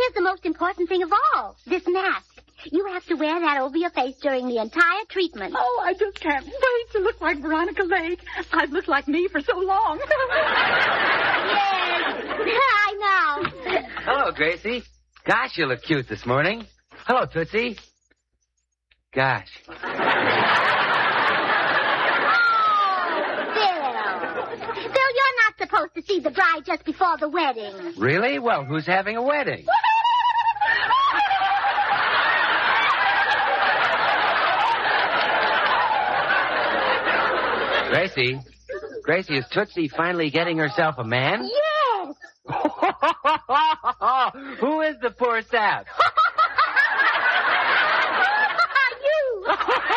here's the most important thing of all, this mask. You have to wear that over your face during the entire treatment. Oh, I just can't wait to look like Veronica Lake. I've looked like me for so long. Yes, I know. Hello, Gracie. Gosh, you look cute this morning. Hello, Tootsie. Gosh. Oh, Bill. Bill, you're not supposed to see the bride just before the wedding. Really? Well, who's having a wedding? Gracie, is Tootsie finally getting herself a man? Yes. Who is the poor sap? You.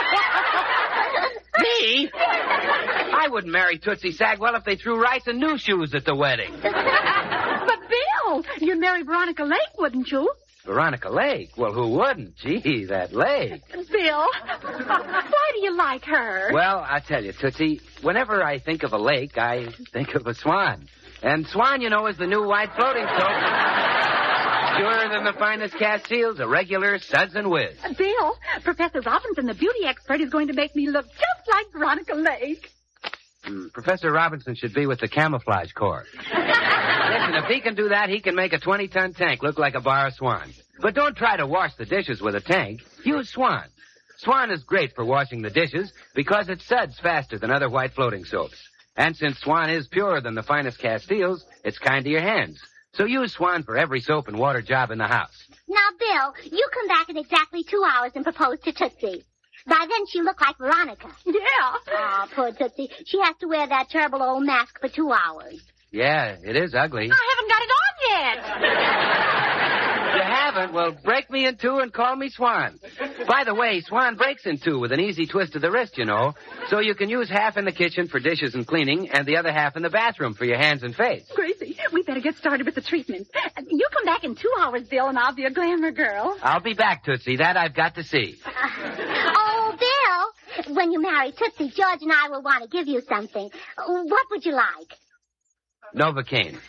Me? I wouldn't marry Tootsie Sagwell if they threw rice and new shoes at the wedding. But, Bill, you'd marry Veronica Lake, wouldn't you? Veronica Lake? Well, who wouldn't? Gee, that Lake. Bill, why do you like her? Well, I tell you, Tootsie, whenever I think of a lake, I think of a swan. And Swan, you know, is the new white floating soap. Purer than the finest Castiles, a regular suds and whiz. Bill, Professor Robinson, the beauty expert, is going to make me look just like Veronica Lake. Professor Robinson should be with the camouflage corps. Listen, if he can do that, he can make a 20-ton tank look like a bar of Swan. But don't try to wash the dishes with a tank. Use Swan. Swan is great for washing the dishes because it suds faster than other white floating soaps. And since Swan is purer than the finest Castiles, it's kind to your hands. So use Swan for every soap and water job in the house. Now, Bill, you come back in exactly 2 hours and propose to Tootsie. By then, she'll look like Veronica. Yeah. Oh, poor Tootsie. She has to wear that terrible old mask for 2 hours. Yeah, it is ugly. I haven't got it on yet. You haven't? Well, break me in two and call me Swan. By the way, Swan breaks in two with an easy twist of the wrist, you know. So you can use half in the kitchen for dishes and cleaning and the other half in the bathroom for your hands and face. Gracie, we better get started with the treatment. You come back in 2 hours, Bill, and I'll be a glamour girl. I'll be back, Tootsie. That I've got to see. Oh, Bill, when you marry Tootsie, George and I will want to give you something. What would you like? Novocaine.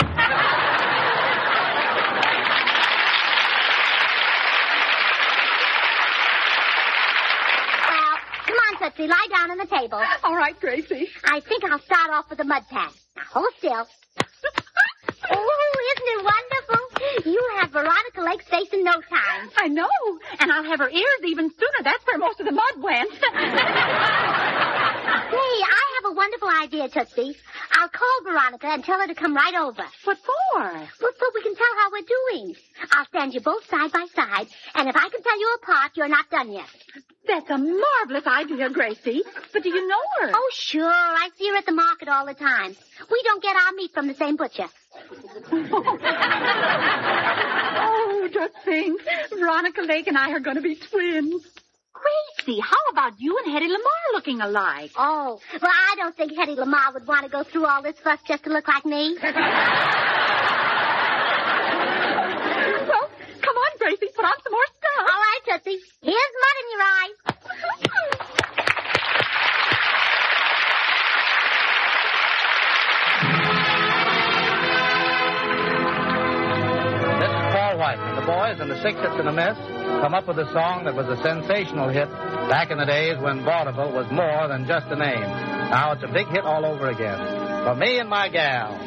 Tootsie, lie down on the table. All right, Gracie. I think I'll start off with a mud pack. Now, hold still. Oh, isn't it wonderful? You have Veronica Lake's face in no time. I know. And I'll have her ears even sooner. That's where most of the mud went. Hey, I have a wonderful idea, Tootsie. I'll call Veronica and tell her to come right over. What for? Well, so we can tell how we're doing. I'll stand you both side by side, and if I can tell you apart, you're not done yet. That's a marvelous idea, Gracie. But do you know her? Oh, sure. I see her at the market all the time. We don't get our meat from the same butcher. Oh, just think. Veronica Lake and I are going to be twins. Gracie, how about you and Hedy Lamarr looking alike? Oh, well, I don't think Hedy Lamarr would want to go through all this fuss just to look like me. Well, come on, Gracie, put on some more stuff. All right, Tootsie. Here's mud in your eyes. This is Paul White, and the boys and the Six Hits and a Miss come up with a song that was a sensational hit back in the days when vaudeville was more than just a name. Now it's a big hit all over again. For Me and My Gal.